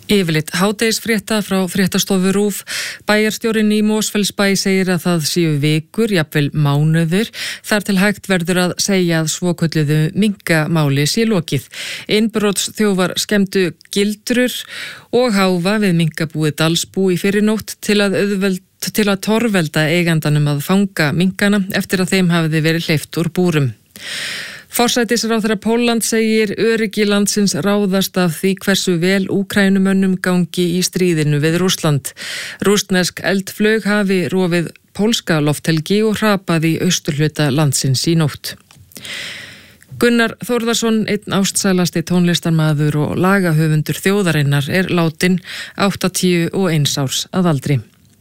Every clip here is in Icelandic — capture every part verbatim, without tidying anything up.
Yfirleitt hádegisfrétta frá fréttastofu RÚV. Bæjarstjórinn í Mosfellsbæ segir að það séu vikur, jafnvel mánuður, þar til hægt verður að segja að svokölluðu minkamáli sé lokið. Innbrotsþjófar skemmdu gildrur og háfa við minkabúið Dalsbú í fyrrinótt til að auðveld til að torvelda eigandanum að fanga minkana eftir að þeim hafiði verið hleypt úr búrum. Forsætisráðherra Pólland segir öryggi landsins ráðast af því hversu vel Úkrænumönnum gangi í stríðinu við Rússland. Rússnesk eldflaug hafi rofið pólska lofthelgi og hrapað í austurhluta landsins í nótt. Gunnar Þórðarsson, einn ástsælasti tónlistarmaður og lagahöfundur þjóðarinnar, er látinn áttatíu og eins árs að aldri.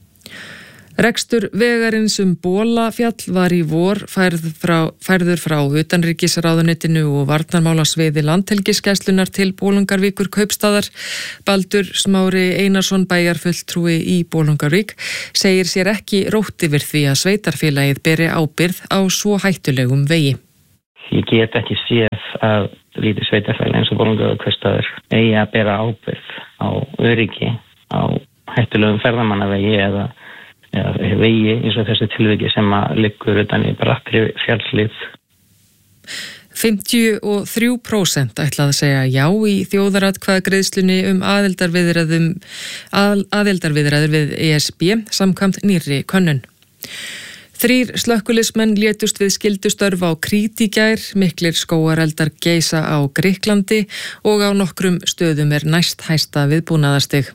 Rekstur vegarins um Bolafjall var í vor færð frá, færður frá utanríkisráðuneytinu og varnarmálasviði landhelgisgæslunnar til Bolungarvíkur kaupstaðar. Baldur Smári Einarsson, bæjarfulltrúi í Bolungarvík, segir sér ekki rótt yfir því að sveitarfélagið beri ábyrgð á svo hættulegum vegi. Ég get ekki séð að lítið sveitarfélag eins og Bolungarvíkur kaupstaðar eigi að bera ábyrgð á öryggi á hættulegum ferðamannavegi eða eða vegi eins og þessi tilviki sem að liggur utan í brattri fjallslið. fimmtíu og þrjú prósent ætla að segja já í þjóðaratkvæðagreiðslunni um aðildarviðræðum aðildarviðræður við E S B samkvæmt nýrri könnun. Þrír slökkviliðsmenn létust við skyldustörf á Krít í gær, miklir skógareldar geisa á Grikklandi og á nokkrum stöðum er næst hæsta viðbúnaðarstig.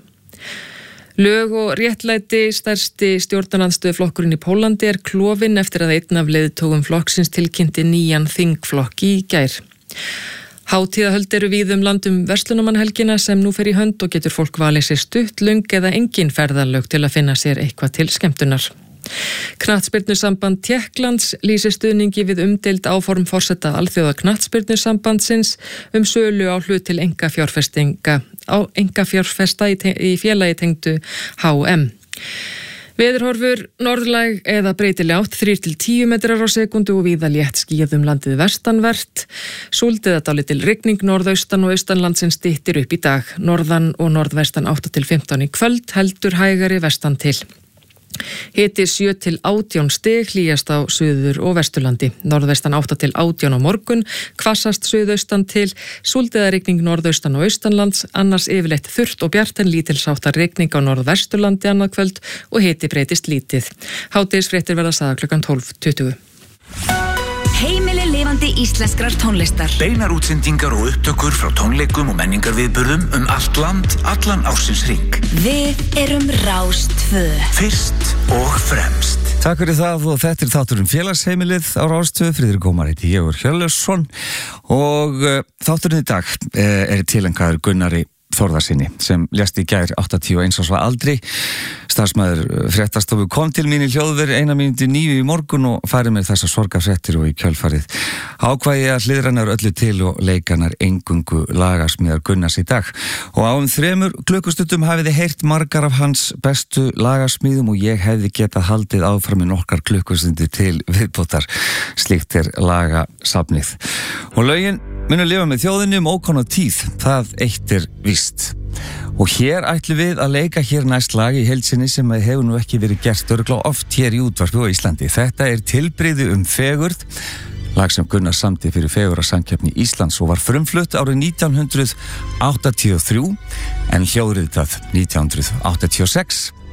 Lög og réttlæti, stærsti stjórnarandstöðuflokkurinn í Pólandi, er klofinn eftir að einn af leiðtogum flokksins tilkynnti nýjan þingflokk í gær. Hátíðahöld eru víða um land um verslunarmannahelgina sem nú fer í hönd og getur fólk valið sér stutt, löng eða engin ferðalög til að finna sér eitthvað til skemmtunar. Knattspyrnusamband Tékklands lýsir stuðningi við umdeild áform forseta alþjóða knattspyrnusambandsins um sölu á hlut til einkafjárfestinga á einkafjárfesta í, í félagi tengdu H M. Veðurhorfur norðlæg eða breytileg átt þrír til tíu metrar á sekundu og víða létt skýjað um landið vestanvert. Súld eða dálítil rigning norðaustan og austanlandsins styttir upp í dag. Norðan og norðvestan átta til fimmtán í kvöld, heldur hægari vestan til. Hiti sjö til átján stig, hlýjast á suður og vesturlandi. Norðvestan átta til átján á morgun, hvassast suðaustan til, súld eða rigning norðaustan og austanlands, annars yfirleitt þurrt og bjart en lítilsháttar rigning á norðvesturlandi annað kvöld og hiti breytist lítið. Hádegisfréttir verða sagðar klukkan tólf tuttugu. Heimili lifandi íslenskrar tónlistar. Beinar útsendingar og upptökur frá tónleikum og menningarviðburðum um allt land, allan ársins hring. Við erum Rás tvö. Fyrst og fremst. Takk fyrir það og þetta er þátturinn Félagsheimilið á Rás tvö. Friðrik Ómar heiti ég og Hjörleifsson og uh, þátturinn í dag uh, er tileinkaður Gunnari Þórðarsinni sem lést í gær áttatíu og eins árs að aldri. Starfsmaður fréttastofu kom til mín í hljóðver eina mínútu níu í morgun og færi mér þessa sorgarfréttir og í kjölfarið ákvæði að hliðranar öllu til og leikanar engungu lagasmíðar Gunnars í dag. Og á um þremur klukkustundum hafiði heyrt margar af hans bestu lagasmíðum og ég hefði getað haldið áfram í nokkar klukkustundi til viðbótar. Slíkt er lagasafnið. Og lögin munu lifa með þjóðinni um ókomna tíð. Það eitt er víst. Og hér ætlum við að leika hér næst lag í heild sinni sem hefur nú ekki verið gert örugglega oft hér í útvarpi á Íslandi. Þetta er tilbrigði um fegurð, lag sem Gunnar samdi fyrir fegurðarsamkeppni Íslands og var frumflutt árið nítján hundruð áttatíu og þrjú en hljóðritað nítján hundruð áttatíu og sex.